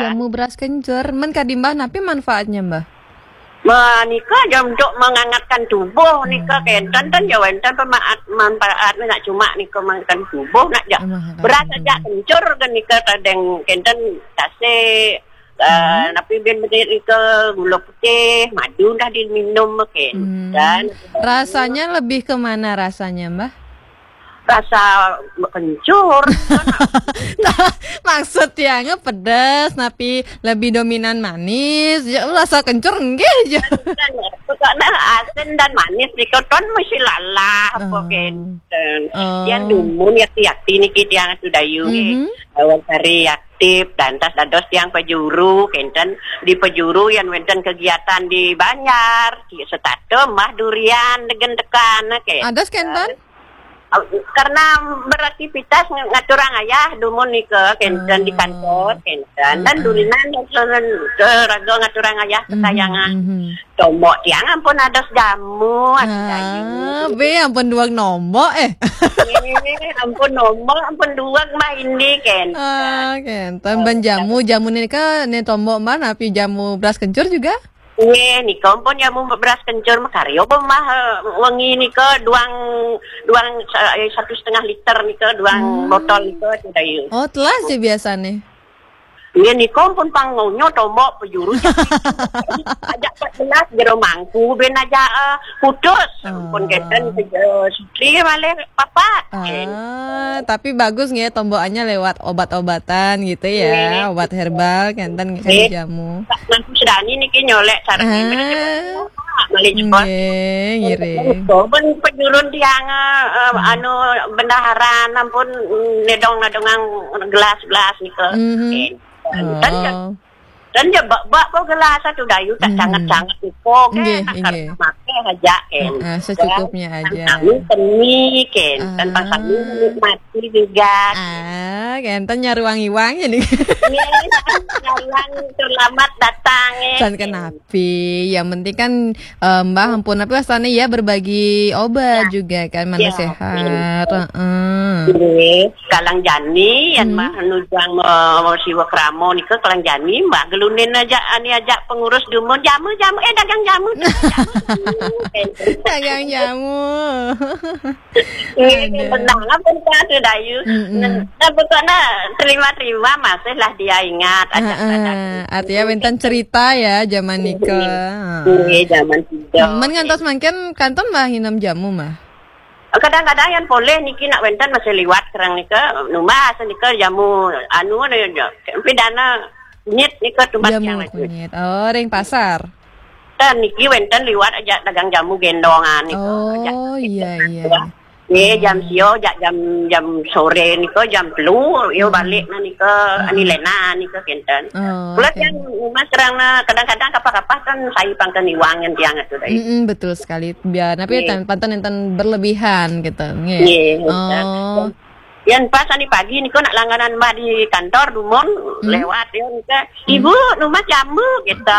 jamu beras kencur. Men kadi Mbah napi manfaatnya Mbah? Nika jam untuk menghangatkan tubuh nika kentan kan ya wenten manfaat nak cuma nika menghangatkan tubuh nak ja. Beras aja kencur kan nika tadeng kentan tase tapi ben nika gula putih, madu dah diminum kentan. Rasanya lebih ke mana rasanya Mbah? Rasa kencur. Nah, maksudnya pedas tapi lebih dominan manis. Ya rasa kencur enggak aja. Karena asin dan manis nika ton mesti lalah apa kenten. Yang dumun yakti niki tiang sudayu awal hari aktif dan tas dados tiang pejuru kenten di pejuru yang wenten kegiatan di Banjar setato mah durian degen tekan ke. Ada kenten? Karena beraktivitas ngaturang ayah dumun nika kenten di kantor kenten dan durinan ke rago ngaturang ayah kesayangan tombok tiang ampun ada jamu be ampun duang nombok ampun nombok ampun duang mah ini kenten kenten ban jamu nika ne tombok mah napi jamu beras kencur juga. Nih kompon ya mau beras kencur makaryo mah wangi nih ke duang 1,5 liter nih ke duang botol nih ke sudah yuk. Oh telah sih biasa nih. Iya nih kompon panggungnya tombok pejuru ajak 14 jero mangku ben aja putus pun keten sutri malah papat. Tapi bagus nih tombokannya lewat obat-obatan gitu ya, obat herbal kenten kayak jamu. Nanti sedani nih nyolek cara ini. Malih cepat. Ngiring. Ben pejurun tiang bendaharan ampun nedong-nedongang gelas-gelas nih ke. Dan ya bak gelas satu dayu tak sangat-sangat ipo kan make aja secukupnya aja. Kami seni dan pasang nikmati juga. Kenten nyaruang-iwang ini. Nyaruang selamat datang San kenapi. Yang penting kan Mbah ampun tapi asane ya berbagi obat juga kan mana sehat. Kalang jani yang mah nujang siwa kramo nika kalang jani mbak gelunin aja ani ajak pengurus dumun jamu dagang jamu dagang jamu benang apa itu dayu nah pokoknya terima masih lah dia ingat artinya benten cerita ya zaman nika zaman tidak ngantos mangken kanton mah hinam jamu mah kadang-kadang yang boleh niki nak wenten masih liwat kerang nika numbas nika jamu anu pidana kunyit nika tumbas jamu kunyit ring pasar dan niki wenten liwat aja dagang jamu gendongan nika iya jam sio jam sore nika jam 3 yo balik nika ani lena nika kenten bulat yang mas kerang kadang-kadang kapah-kapah kan saya pangkan iwang yang tiang itu betul sekali biar tapi pantan enten berlebihan gitu yang pas ani pagi niko nak langganan mbak di kantor dumon lewat ya nika ibu rumah jamu gitu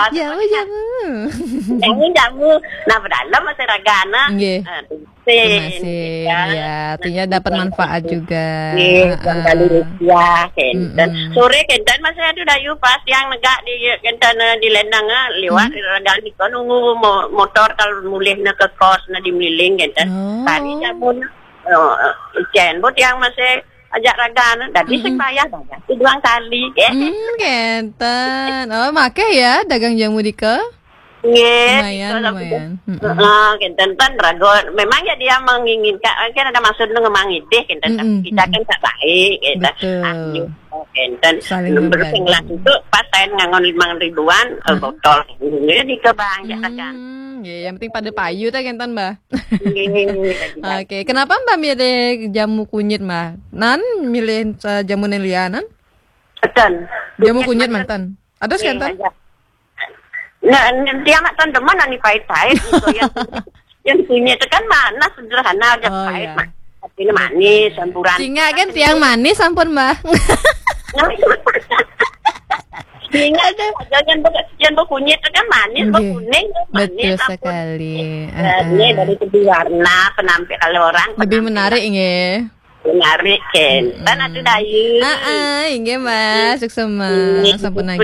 jamu nah berdalam masih ragana masih ya artinya dapat manfaat juga kembali rupiah kenten sore kenten masih ada dayu pas yang negak di kenten di lendang lewat ragal niko nunggu motor kalau mulih na ke kos na dimiling kenten tadi jamu Ijen bot yang masih ajak ragan dari supaya itu 2 kali kenten make ya dagang jamu dika lumayan kenten kan rago memang ya dia menginginkan kan ada maksud ngemangideh kenten kita kan tak baik kenten berpenglas itu pas saya ngangon 5.000-an botol ini ke bang ya kan yang penting pada payu ta kenten Mbah. Oke, kenapa Mbah milih jamu kunyit Mbah? Nan milih jamu nelianan? Eten. Jamu kunyit mantan. Ada kenten? Nah, dia mak teman ani pahit-pahit gitu yang kunyit itu kan mana sederhana aja pahit mah. Tapi manis campuran. Singa kan tiang manis ampun Mbah. Ingat yang berkunyit itu kan manis, berkuning manis. Betul sekali. Ini dari segi warna penampilan orang lebih menarik nge. Menarik kan. Dan ada dayu. Nge Mas, sukses Mas. Sampun